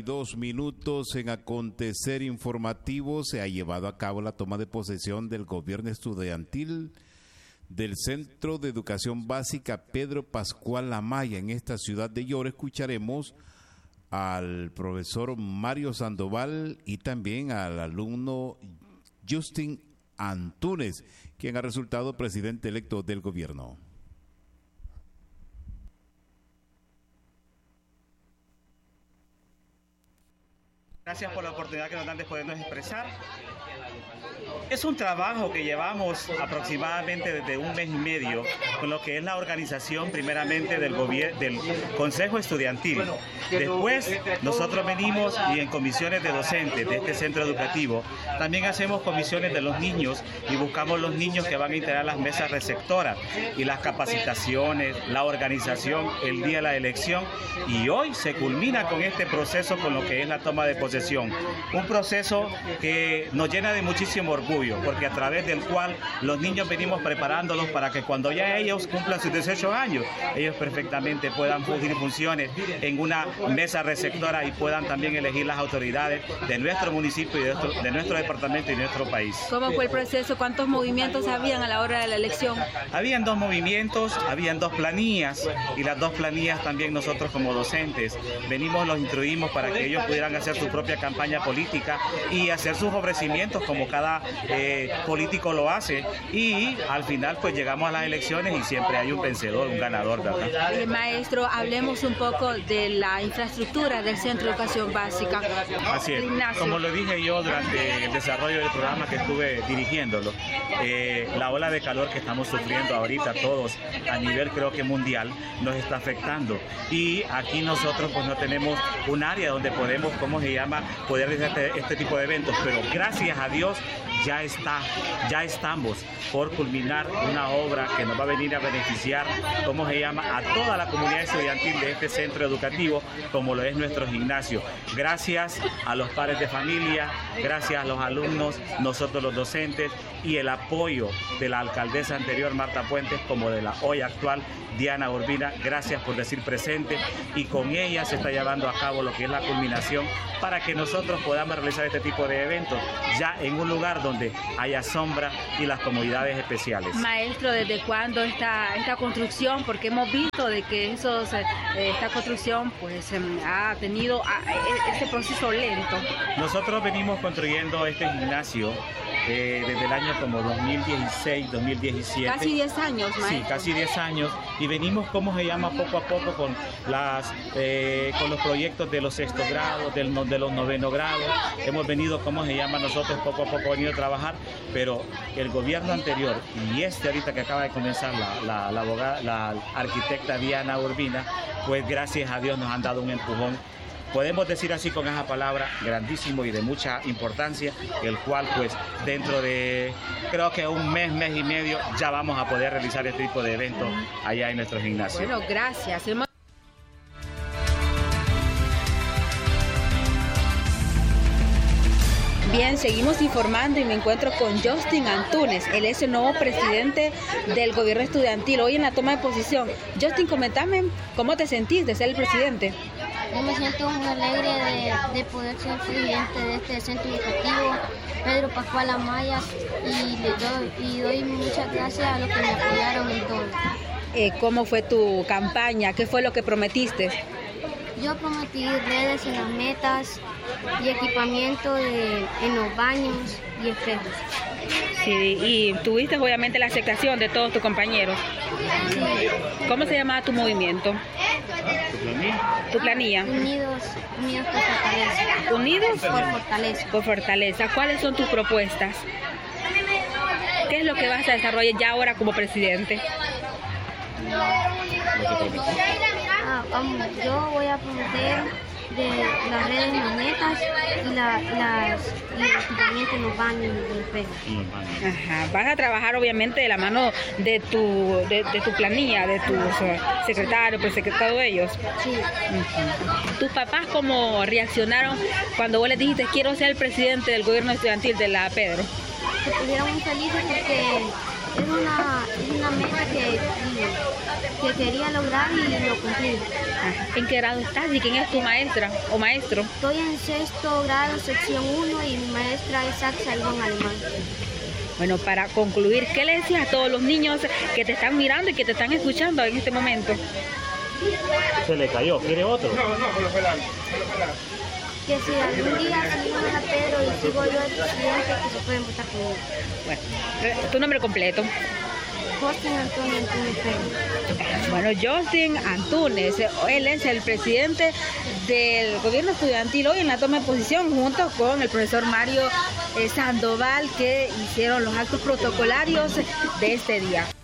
32 en acontecer informativo. Se ha llevado a cabo la toma de posesión del gobierno estudiantil del Centro de Educación Básica Pedro Pascual Amaya en esta ciudad de Lloro. Escucharemos al profesor Mario Sandoval y también al alumno Justin Antunes, quien ha resultado presidente electo del gobierno. Gracias por la oportunidad que nos dan de podernos expresar. Es un trabajo que llevamos aproximadamente desde un mes y medio con lo que es la organización primeramente del Consejo Estudiantil. Después nosotros venimos y en comisiones de docentes de este centro educativo también hacemos comisiones de los niños y buscamos los niños que van a integrar las mesas receptoras y las capacitaciones, la organización, el día de la elección, y hoy se culmina con este proceso con lo que es la toma de posesión. Un proceso que nos llena de muchísimo orgullo, porque a través del cual los niños venimos preparándolos para que cuando ya ellos cumplan sus 18 años, ellos perfectamente puedan cumplir funciones en una mesa receptora y puedan también elegir las autoridades de nuestro municipio y de nuestro departamento y de nuestro país. ¿Cómo fue el proceso? ¿Cuántos movimientos habían a la hora de la elección? Habían 2 movimientos, habían 2 planillas, y las 2 planillas también nosotros como docentes venimos, los instruimos para que ellos pudieran hacer su propia campaña política y hacer sus ofrecimientos como cada político lo hace, y al final pues llegamos a las elecciones y siempre hay un vencedor, un ganador, ¿verdad? Maestro, hablemos un poco de la infraestructura del Centro de Educación Básica. Así es, como lo dije yo durante el desarrollo del programa que estuve dirigiéndolo, la ola de calor que estamos sufriendo ahorita todos a nivel creo que mundial nos está afectando, y aquí nosotros pues no tenemos un área donde podemos, ¿cómo se llama?, poder hacer este tipo de eventos, pero gracias a Dios ya estamos por culminar una obra que nos va a venir a beneficiar, ¿cómo se llama?, a toda la comunidad estudiantil de este centro educativo, como lo es nuestro gimnasio. Gracias a los padres de familia, gracias a los alumnos, nosotros los docentes, y el apoyo de la alcaldesa anterior, Marta Puentes, como de la hoy actual, Diana Urbina. Gracias por decir presente, y con ella se está llevando a cabo lo que es la culminación para que nosotros podamos realizar este tipo de eventos ya en un lugar donde haya sombra y las comodidades especiales. Maestro, ¿desde cuándo esta construcción? Porque hemos visto de que esta construcción pues ha tenido este proceso lento. Nosotros venimos construyendo este gimnasio desde el año como 2016, 2017. Casi 10 años, maestro. Sí, casi 10 años, y venimos, ¿cómo se llama?, poco a poco con los proyectos de los 6º grados, de los 9º grados. Hemos venido, ¿cómo se llama?, nosotros poco a poco venido a trabajar, pero el gobierno anterior y ahorita que acaba de comenzar la arquitecta Diana Urbina, pues gracias a Dios nos han dado un empujón. Podemos decir así con esa palabra, grandísimo y de mucha importancia, el cual pues dentro de creo que un mes y medio ya vamos a poder realizar este tipo de eventos allá en nuestro gimnasio. Bueno, gracias. Bien, seguimos informando y me encuentro con Justin Antunes. Él es el nuevo presidente del gobierno estudiantil, hoy en la toma de posición. Justin, coméntame, ¿cómo te sentís de ser el presidente? Yo me siento muy alegre de poder ser presidente de este centro educativo, Pedro Pascual Amaya, y doy muchas gracias a los que me apoyaron en todo. ¿Cómo fue tu campaña? ¿Qué fue lo que prometiste? Yo prometí redes en las metas y equipamiento en los baños y espejos. Sí, y tuviste obviamente la aceptación de todos tus compañeros. Sí. ¿Cómo se llamaba tu movimiento? ¿Tu planilla? Unidos por Fortaleza. ¿Unidos? Por Fortaleza. Por Fortaleza. ¿Cuáles son tus propuestas? ¿Qué es lo que vas a desarrollar ya ahora como presidente? Yo voy a prometer de las redes en las metas y el equipamiento en los baños y los espejos. Ajá. Vas a trabajar obviamente de la mano de tu planilla, de tus secretarios, presecretarios de ellos. Sí. ¿Tus papás cómo reaccionaron cuando vos les dijiste quiero ser el presidente del gobierno estudiantil de la Pedro? Se pusieron muy felices porque Es una meta que quería lograr y lo cumplí. ¿En qué grado estás y quién es tu maestra o maestro? Estoy en 6º grado, sección 1 y mi maestra es Saxa Ivonne Alemán. Bueno, para concluir, ¿qué le decías a todos los niños que te están mirando y que te están escuchando en este momento? Se le cayó, ¿quiere otro? Que si algún día seguimos a Pedro y sigo yo el presidente, que se pueden votar conmigo. Bueno, tu nombre completo. Justin Antonio Antunes Pérez. Bueno, Justin Antunes, él es el presidente del gobierno estudiantil hoy en la toma de posición junto con el profesor Mario Sandoval, que hicieron los actos protocolarios de este día.